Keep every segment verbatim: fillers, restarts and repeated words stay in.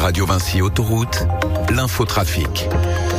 Radio Vinci Autoroute, l'infotrafic.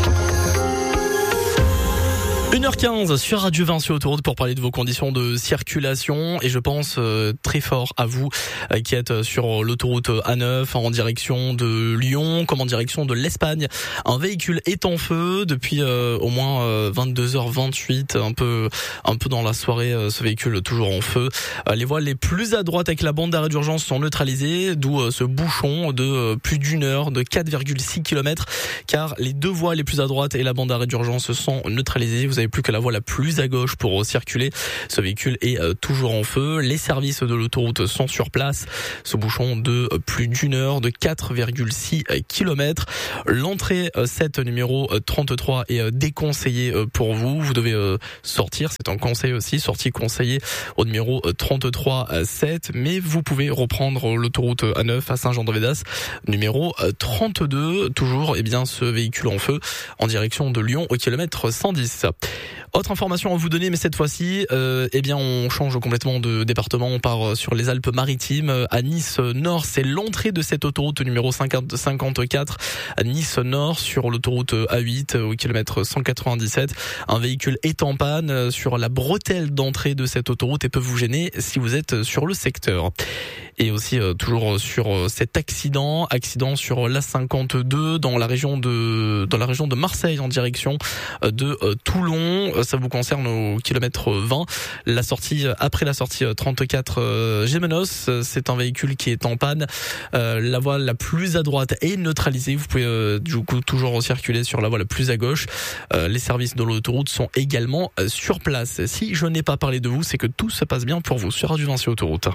une heure quinze sur Radio Vinci Autoroute pour parler de vos conditions de circulation et je pense euh, très fort à vous euh, qui êtes sur l'autoroute A neuf en direction de Lyon comme en direction de l'Espagne. Un véhicule est en feu depuis euh, au moins euh, vingt-deux heures vingt-huit, un peu un peu dans la soirée, euh, ce véhicule toujours en feu. Euh, les voies les plus à droite avec la bande d'arrêt d'urgence sont neutralisées, d'où euh, ce bouchon de euh, plus d'une heure, de quatre virgule six kilomètres, car les deux voies les plus à droite et la bande d'arrêt d'urgence sont neutralisées. Vous avez plus que la voie la plus à gauche pour circuler. Ce véhicule est euh, toujours en feu. Les services de l'autoroute sont sur place. Ce bouchon de euh, plus d'une heure, de quatre virgule six kilomètres. L'entrée euh, sept numéro trente-trois est euh, déconseillée euh, pour vous. Vous devez euh, sortir. C'est un conseil aussi. Sortie conseillée au numéro trente-trois sept. Mais vous pouvez reprendre l'autoroute A neuf à Saint-Jean-de-Védas, numéro trente-deux. Toujours, eh bien, ce véhicule en feu en direction de Lyon au kilomètre cent dix. Autre information à vous donner, mais cette fois-ci, euh, eh bien, on change complètement de département. On part sur les Alpes-Maritimes. À Nice Nord, c'est l'entrée de cette autoroute numéro cinquante-quatre. À Nice Nord, sur l'autoroute A huit, au kilomètre cent quatre-vingt-dix-sept. Un véhicule est en panne sur la bretelle d'entrée de cette autoroute et peut vous gêner si vous êtes sur le secteur. Et aussi, euh, toujours sur euh, cet accident, accident sur l'A cinquante-deux dans la région de, dans la région de Marseille en direction euh, de euh, Toulon. Ça vous concerne au kilomètre vingt. La sortie, après la sortie trente-quatre euh, Gémenos, c'est un véhicule qui est en panne. Euh, la voie la plus à droite est neutralisée. Vous pouvez euh, du coup toujours circuler sur la voie la plus à gauche. Euh, les services de l'autoroute sont également euh, sur place. Si je n'ai pas parlé de vous, c'est que tout se passe bien pour vous sur Radio Vinci Autoroute.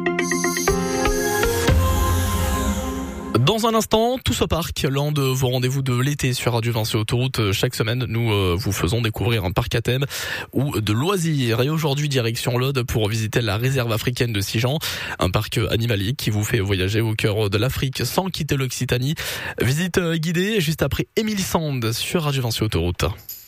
Dans un instant, Tous au parc, l'un de vos rendez-vous de l'été sur Radio Vinci Autoroute. Chaque semaine, nous euh, vous faisons découvrir un parc à thème ou de loisirs. Et aujourd'hui, direction l'Aude pour visiter la réserve africaine de Sijan, un parc animalier qui vous fait voyager au cœur de l'Afrique sans quitter l'Occitanie. Visite guidée juste après Émilie Sand sur Radio Vinci Autoroute.